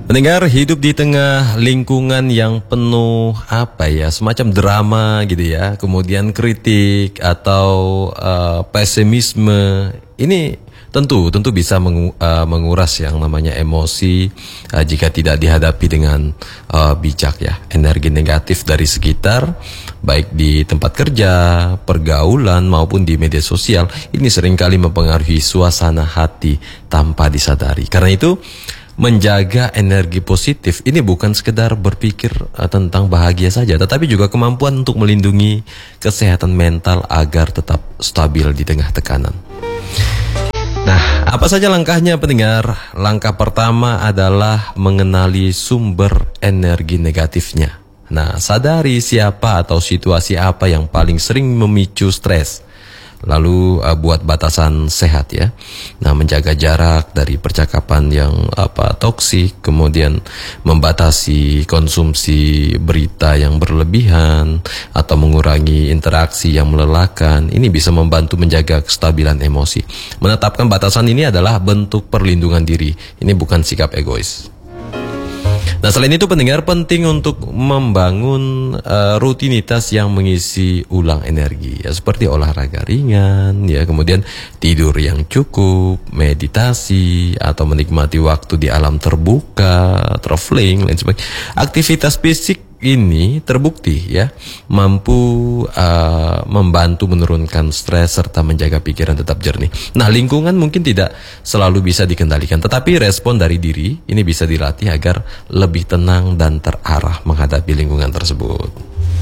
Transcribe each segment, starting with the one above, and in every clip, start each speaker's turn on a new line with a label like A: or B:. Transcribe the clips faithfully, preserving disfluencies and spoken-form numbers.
A: Mendengar hidup di tengah lingkungan yang penuh apa ya, semacam drama gitu ya, kemudian kritik atau uh, pesimisme, ini tentu tentu bisa mengu, uh, menguras yang namanya emosi uh, jika tidak dihadapi dengan uh, bijak ya. Energi negatif dari sekitar, baik di tempat kerja, pergaulan maupun di media sosial, ini seringkali mempengaruhi suasana hati tanpa disadari. Karena itu menjaga energi positif ini bukan sekedar berpikir uh, tentang bahagia saja, tetapi juga kemampuan untuk melindungi kesehatan mental agar tetap stabil di tengah tekanan. Nah, apa saja langkahnya pendengar? Langkah pertama adalah mengenali sumber energi negatifnya. Nah, sadari siapa atau situasi apa yang paling sering memicu stres. Lalu uh, buat batasan sehat ya. Nah, menjaga jarak dari percakapan yang apa toksik, kemudian membatasi konsumsi berita yang berlebihan atau mengurangi interaksi yang melelahkan. Ini bisa membantu menjaga kestabilan emosi. Menetapkan batasan ini adalah bentuk perlindungan diri. Ini bukan sikap egois. Nah, selain itu pendengar, penting untuk membangun uh, rutinitas yang mengisi ulang energi ya, seperti olahraga ringan ya, kemudian tidur yang cukup, meditasi atau menikmati waktu di alam terbuka, traveling lain sebagainya. Aktivitas fisik ini terbukti ya mampu uh, membantu menurunkan stres serta menjaga pikiran tetap jernih. Nah, lingkungan mungkin tidak selalu bisa dikendalikan, tetapi respon dari diri ini bisa dilatih agar lebih tenang dan terarah menghadapi lingkungan tersebut.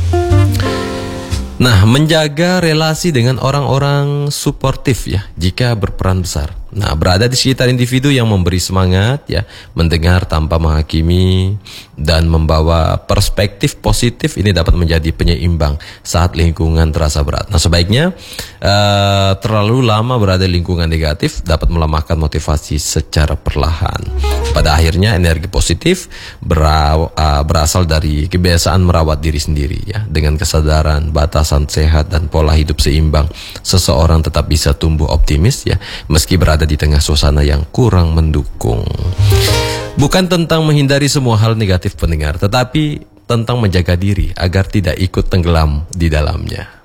A: Nah, menjaga relasi dengan orang-orang suportif ya, jika berperan besar. Nah, berada di sekitar individu yang memberi semangat ya, mendengar tanpa menghakimi dan membawa perspektif positif, ini dapat menjadi penyeimbang saat lingkungan terasa berat. Nah, sebaiknya uh, terlalu lama berada di lingkungan negatif dapat melemahkan motivasi secara perlahan. Pada akhirnya energi positif beraw, uh, berasal dari kebiasaan merawat diri sendiri ya, dengan kesadaran, batasan sehat dan pola hidup seimbang. Seseorang tetap bisa tumbuh optimis ya, meski berada di tengah suasana yang kurang mendukung. Bukan tentang menghindari semua hal negatif pendengar, tetapi tentang menjaga diri agar tidak ikut tenggelam di dalamnya.